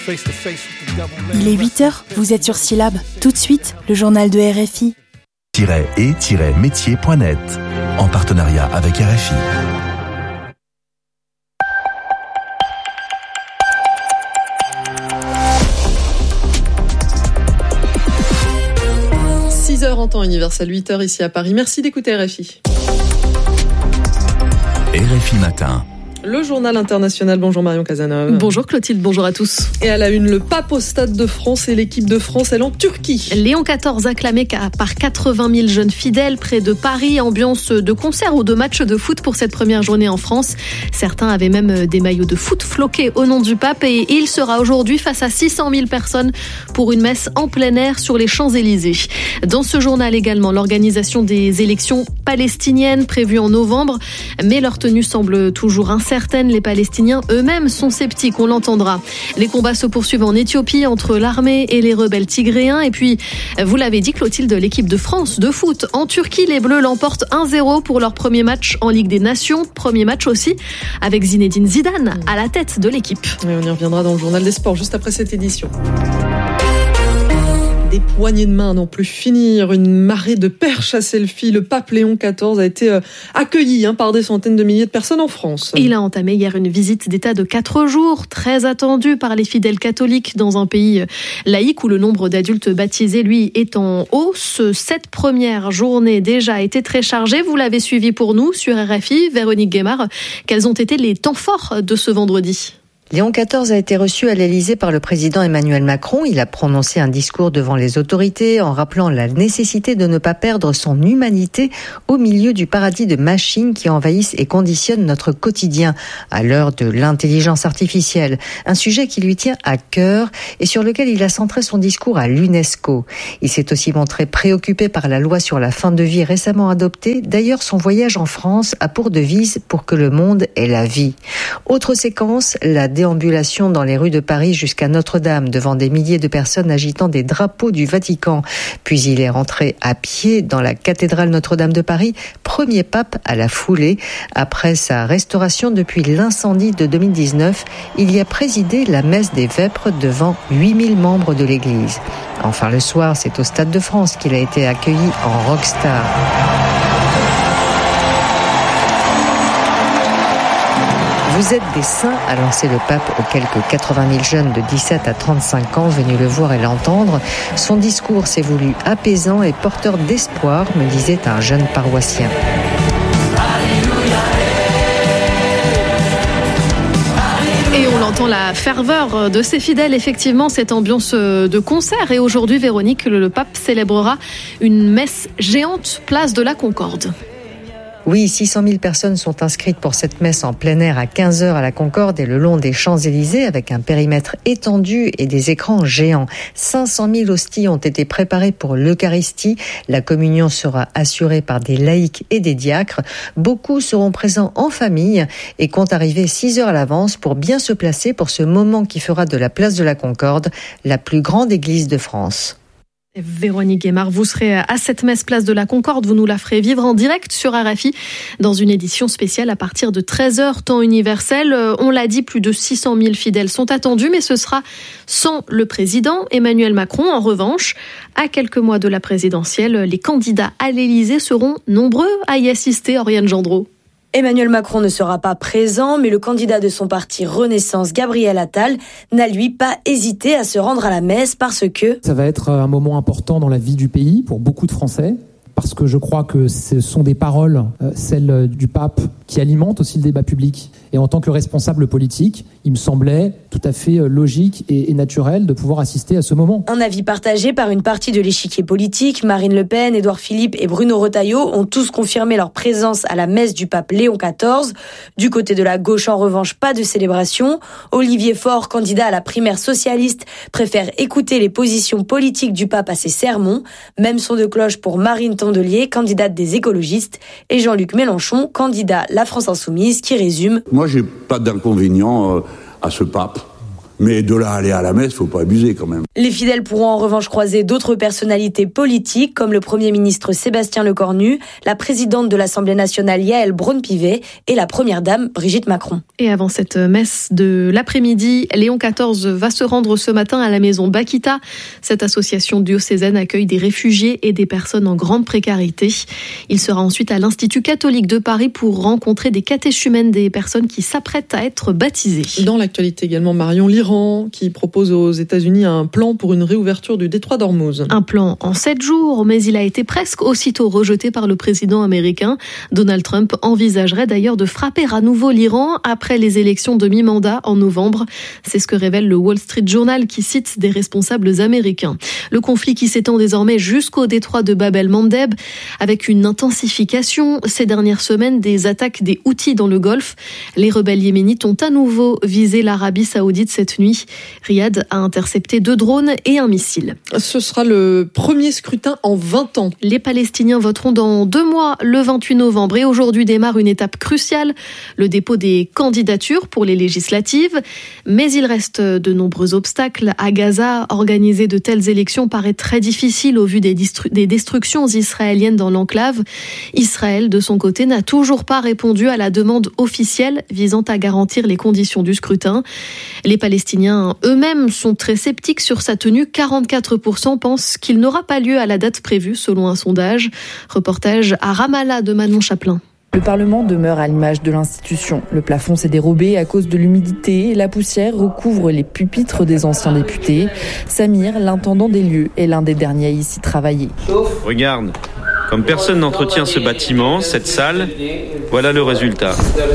Il est 8h, vous êtes sur Syllab. Tout de suite, le journal de RFI. -et-métier.net en partenariat avec RFI. En temps universel, 8h ici à Paris. Merci d'écouter RFI. RFI Matin. Le journal international. Bonjour Marion Cazeneuve. Bonjour Clotilde, bonjour à tous. Et à la une, le pape au Stade de France et l'équipe de France, elle en Turquie. Léon XIV acclamé par 80 000 jeunes fidèles près de Paris. Ambiance de concert ou de match de foot pour cette première journée en France. Certains avaient même des maillots de foot floqués au nom du pape. Et il sera aujourd'hui face à 600 000 personnes pour une messe en plein air sur les Champs-Élysées. Dans ce journal également, l'organisation des élections palestiniennes prévues en novembre. Mais leur tenue semble toujours incertaine. Les Palestiniens eux-mêmes sont sceptiques, on l'entendra. Les combats se poursuivent en Éthiopie entre l'armée et les rebelles tigréens. Et puis, vous l'avez dit Clotilde, l'équipe de France de foot en Turquie, les Bleus l'emportent 1-0 pour leur premier match en Ligue des Nations. Premier match aussi avec Zinedine Zidane à la tête de l'équipe. Et on y reviendra dans le journal des sports juste après cette édition. Des poignées de main à n'en plus finir, une marée de perches à selfie. Le pape Léon XIV a été accueilli par des centaines de milliers de personnes en France. Il a entamé hier une visite d'État de 4 jours, très attendue par les fidèles catholiques dans un pays laïque où le nombre d'adultes baptisés, lui, est en hausse. Cette première journée déjà a été très chargée. Vous l'avez suivi pour nous sur RFI. Véronique Guémard, quels ont été les temps forts de ce vendredi ? Léon XIV a été reçu à l'Élysée par le président Emmanuel Macron. Il a prononcé un discours devant les autorités en rappelant la nécessité de ne pas perdre son humanité au milieu du paradis de machines qui envahissent et conditionnent notre quotidien à l'heure de l'intelligence artificielle. Un sujet qui lui tient à cœur et sur lequel il a centré son discours à l'UNESCO. Il s'est aussi montré préoccupé par la loi sur la fin de vie récemment adoptée. D'ailleurs, son voyage en France a pour devise « Pour que le monde ait la vie ». Autre séquence, la déambulation dans les rues de Paris jusqu'à Notre-Dame devant des milliers de personnes agitant des drapeaux du Vatican. Puis il est rentré à pied dans la cathédrale Notre-Dame de Paris, premier pape à la foulée. Après sa restauration depuis l'incendie de 2019, il y a présidé la messe des Vêpres devant 8000 membres de l'Église. Enfin le soir, c'est au Stade de France qu'il a été accueilli en rockstar. Vous êtes des saints, a lancé le pape aux quelques 80 000 jeunes de 17 à 35 ans venus le voir et l'entendre. Son discours s'est voulu apaisant et porteur d'espoir, me disait un jeune paroissien. Et on entend la ferveur de ses fidèles, effectivement, cette ambiance de concert. Et aujourd'hui, Véronique, le pape célébrera une messe géante, place de la Concorde. Oui, 600 000 personnes sont inscrites pour cette messe en plein air à 15h à la Concorde et le long des Champs-Élysées avec un périmètre étendu et des écrans géants. 500 000 hosties ont été préparées pour l'Eucharistie. La communion sera assurée par des laïcs et des diacres. Beaucoup seront présents en famille et comptent arriver 6 heures à l'avance pour bien se placer pour ce moment qui fera de la place de la Concorde la plus grande église de France. Véronique Guémard, vous serez à cette messe place de la Concorde, vous nous la ferez vivre en direct sur RFI dans une édition spéciale à partir de 13h temps universel. On l'a dit, plus de 600 000 fidèles sont attendus, mais ce sera sans le président Emmanuel Macron. En revanche, à quelques mois de la présidentielle, les candidats à l'Élysée seront nombreux à y assister. Oriane Gendreau. Emmanuel Macron ne sera pas présent, mais le candidat de son parti Renaissance, Gabriel Attal, n'a lui pas hésité à se rendre à la messe parce que... Ça va être un moment important dans la vie du pays pour beaucoup de Français, parce que je crois que ce sont des paroles, celles du pape, qui alimentent aussi le débat public. Et en tant que responsable politique, il me semblait tout à fait logique et naturel de pouvoir assister à ce moment. Un avis partagé par une partie de l'échiquier politique. Marine Le Pen, Édouard Philippe et Bruno Retailleau ont tous confirmé leur présence à la messe du pape Léon XIV. Du côté de la gauche, en revanche, pas de célébration. Olivier Faure, candidat à la primaire socialiste, préfère écouter les positions politiques du pape à ses sermons. Même son de cloche pour Marine Tondelier, candidate des écologistes, et Jean-Luc Mélenchon, candidat La France Insoumise, qui résume: Moi, j'ai pas d'inconvénient à ce pape. Mais de là à aller à la messe, faut pas abuser quand même. Les fidèles pourront en revanche croiser d'autres personnalités politiques comme le Premier ministre Sébastien Lecornu, la présidente de l'Assemblée nationale Yaël Braun-Pivet et la Première dame Brigitte Macron. Et avant cette messe de l'après-midi, Léon XIV va se rendre ce matin à la maison Bakita. Cette association diocésaine accueille des réfugiés et des personnes en grande précarité. Il sera ensuite à l'Institut catholique de Paris pour rencontrer des catéchumènes, des personnes qui s'apprêtent à être baptisées. Dans l'actualité également, Marion, l'Iran qui propose aux États-Unis un plan pour une réouverture du détroit d'Ormuz. Un plan en 7 jours, mais il a été presque aussitôt rejeté par le président américain. Donald Trump envisagerait d'ailleurs de frapper à nouveau l'Iran après les élections de mi-mandat en novembre. C'est ce que révèle le Wall Street Journal qui cite des responsables américains. Le conflit qui s'étend désormais jusqu'au détroit de Bab el-Mandeb avec une intensification ces dernières semaines des attaques des Houthis dans le Golfe. Les rebelles yéménites ont à nouveau visé l'Arabie Saoudite cette nuit. Riyad a intercepté 2 drones et un missile. Ce sera le premier scrutin en 20 ans. Les Palestiniens voteront dans 2 mois, le 28 novembre. Et aujourd'hui démarre une étape cruciale, le dépôt des candidatures pour les législatives. Mais il reste de nombreux obstacles. À Gaza, organiser de telles élections paraît très difficile au vu des destructions israéliennes dans l'enclave. Israël, de son côté, n'a toujours pas répondu à la demande officielle visant à garantir les conditions du scrutin. Les Palestiniens eux-mêmes sont très sceptiques sur sa tenue. 44% pensent qu'il n'aura pas lieu à la date prévue, selon un sondage. Reportage à Ramallah de Manon Chaplin. Le Parlement demeure à l'image de l'institution. Le plafond s'est dérobé à cause de l'humidité. La poussière recouvre les pupitres des anciens députés. Samir, l'intendant des lieux, est l'un des derniers à ici travailler. Regarde, comme personne n'entretient ce bâtiment, cette salle, voilà le résultat.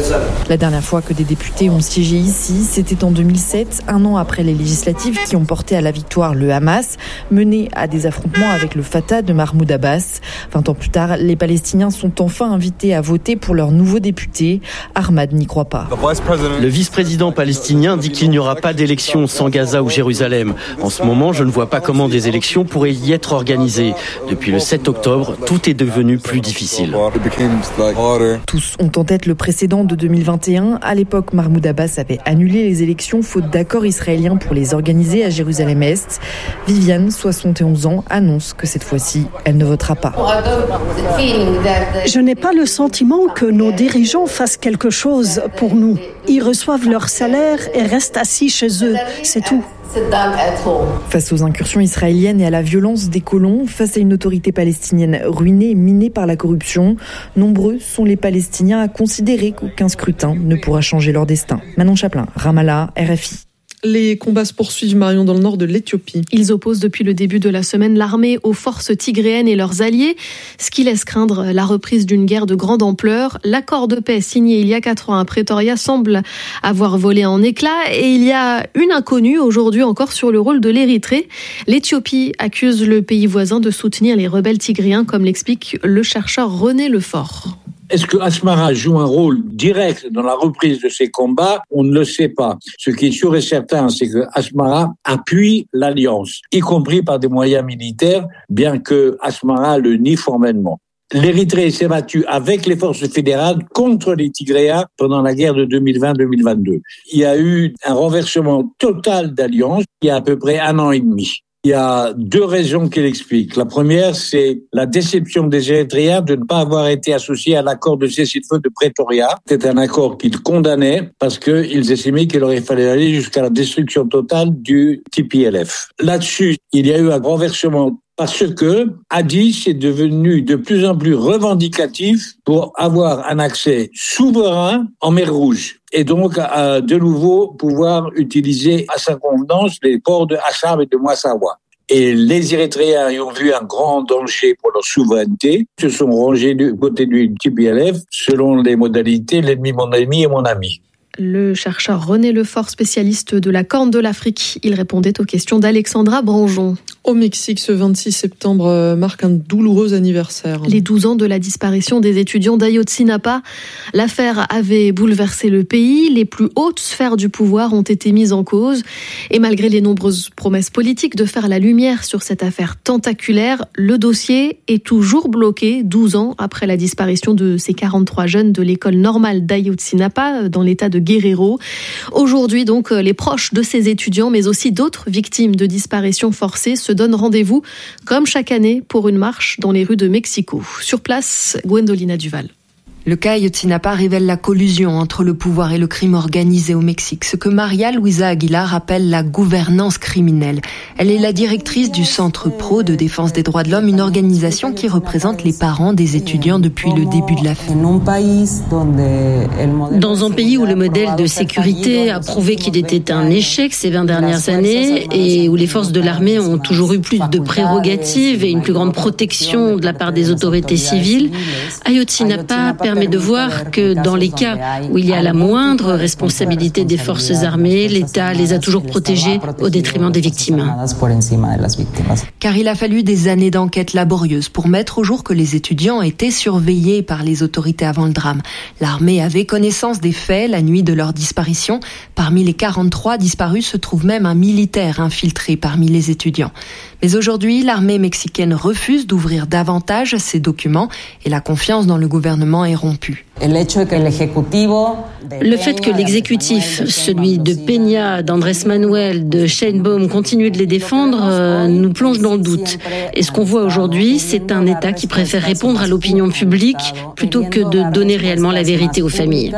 La dernière fois que des députés ont siégé ici, c'était en 2007, un an après les législatives qui ont porté à la victoire le Hamas, mené à des affrontements avec le Fatah de Mahmoud Abbas. 20 ans plus tard, les Palestiniens sont enfin invités à voter pour leur nouveau député. Ahmad n'y croit pas. Le vice-président palestinien dit qu'il n'y aura pas d'élection sans Gaza ou Jérusalem. En ce moment, je ne vois pas comment des élections pourraient y être organisées. Depuis le 7 octobre, tout est devenu plus difficile. Tous ont en tête le précédent de 2021. À l'époque, Mahmoud Abbas avait annulé les élections faute d'accord israélien pour les organiser à Jérusalem-Est. Viviane, 71 ans, annonce que cette fois-ci, elle ne votera pas. Je n'ai pas le sentiment que nos dirigeants fassent quelque chose pour nous. Ils reçoivent leur salaire et restent assis chez eux, c'est tout. Face aux incursions israéliennes et à la violence des colons, face à une autorité palestinienne ruinée et minée par la corruption, nombreux sont les Palestiniens à considérer qu'aucun scrutin ne pourra changer leur destin. Manon Chaplin, Ramallah, RFI. Les combats se poursuivent, Marion, dans le nord de l'Éthiopie. Ils opposent depuis le début de la semaine l'armée aux forces tigréennes et leurs alliés, ce qui laisse craindre la reprise d'une guerre de grande ampleur. L'accord de paix signé il y a 4 ans à Pretoria semble avoir volé en éclats et il y a une inconnue aujourd'hui encore sur le rôle de l'Érythrée. L'Éthiopie accuse le pays voisin de soutenir les rebelles tigréens, comme l'explique le chercheur René Lefort. Est-ce que Asmara joue un rôle direct dans la reprise de ces combats? On ne le sait pas. Ce qui est sûr et certain, c'est que Asmara appuie l'alliance, y compris par des moyens militaires, bien que Asmara le nie formellement. L'Érythrée s'est battue avec les forces fédérales contre les Tigréens pendant la guerre de 2020-2022. Il y a eu un renversement total d'alliance il y a à peu près 1 an et demi. Il y a 2 raisons qui l'expliquent. La première, c'est la déception des Érythréens de ne pas avoir été associés à l'accord de cessez-le-feu de Pretoria. C'était un accord qu'ils condamnaient parce qu'ils estimaient qu'il aurait fallu aller jusqu'à la destruction totale du TPLF. Là-dessus, il y a eu un renversement parce que Addis est devenu de plus en plus revendicatif pour avoir un accès souverain en mer Rouge et donc de nouveau pouvoir utiliser à sa convenance les ports de Assab et de Massawa. Et les Érythréens y ont vu un grand danger pour leur souveraineté, se sont rangés du côté du TPLF selon les modalités l'ennemi, mon ennemi et mon ami. Le chercheur René Lefort, spécialiste de la Corne de l'Afrique, il répondait aux questions d'Alexandra Branjon. Au Mexique, ce 26 septembre marque un douloureux anniversaire. Les 12 ans de la disparition des étudiants d'Ayotzinapa. L'affaire avait bouleversé le pays. Les plus hautes sphères du pouvoir ont été mises en cause. Et malgré les nombreuses promesses politiques de faire la lumière sur cette affaire tentaculaire, le dossier est toujours bloqué 12 ans après la disparition de ces 43 jeunes de l'école normale d'Ayotzinapa dans l'état de Guerrero. Aujourd'hui, donc, les proches de ces étudiants, mais aussi d'autres victimes de disparitions forcées, se donne rendez-vous, comme chaque année, pour une marche dans les rues de Mexico. Sur place, Gwendolina Duval. Le cas Ayotzinapa révèle la collusion entre le pouvoir et le crime organisé au Mexique, ce que Maria Luisa Aguilar appelle la gouvernance criminelle. Elle est la directrice du Centre Pro de défense des droits de l'homme, une organisation qui représente les parents des étudiants depuis le début de l'affaire. Dans un pays où le modèle de sécurité a prouvé qu'il était un échec ces 20 dernières années et où les forces de l'armée ont toujours eu plus de prérogatives et une plus grande protection de la part des autorités civiles, Ayotzinapa permet de voir que dans les cas où il y a la moindre responsabilité des forces armées, l'État les a toujours protégés au détriment des victimes. Car il a fallu des années d'enquête laborieuses pour mettre au jour que les étudiants étaient surveillés par les autorités avant le drame. L'armée avait connaissance des faits la nuit de leur disparition. Parmi les 43 disparus se trouve même un militaire infiltré parmi les étudiants. Mais aujourd'hui, l'armée mexicaine refuse d'ouvrir davantage ces documents et la confiance dans le gouvernement est rompue. Le fait que l'exécutif, celui de Peña, d'Andrés Manuel, de Sheinbaum, continue de les défendre, nous plonge dans le doute. Et ce qu'on voit aujourd'hui, c'est un État qui préfère répondre à l'opinion publique plutôt que de donner réellement la vérité aux familles.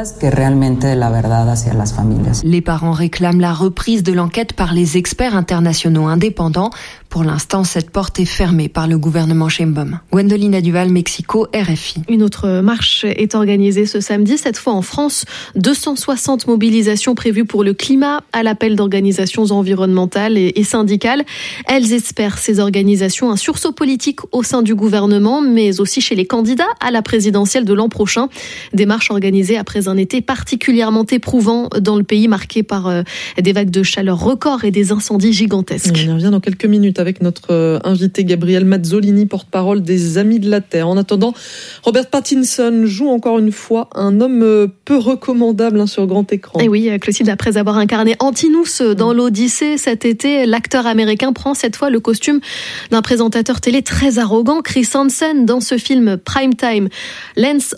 Les parents réclament la reprise de l'enquête par les experts internationaux indépendants. Pour l'instant, cette porte est fermée par le gouvernement Sheinbaum. Gwendolina Duval, Mexico, RFI. Une autre marche est organisée ce samedi, cette fois en France. 260 mobilisations prévues pour le climat à l'appel d'organisations environnementales et syndicales. Elles espèrent, ces organisations, un sursaut politique au sein du gouvernement, mais aussi chez les candidats à la présidentielle de l'an prochain. Des marches organisées après un été particulièrement éprouvant dans le pays, marqué par des vagues de chaleur records et des incendies gigantesques. On y revient dans quelques minutes avec notre invité Gabriel Mazzolini, porte-parole des Amis de la Terre. En attendant, Robert Pattinson joue encore une fois un homme peu recommandable sur grand écran. Et oui, Clotilde, après avoir incarné Antinous dans l'Odyssée cet été, l'acteur américain prend cette fois le costume d'un présentateur télé très arrogant, Chris Hansen, dans ce film Prime Time. Lance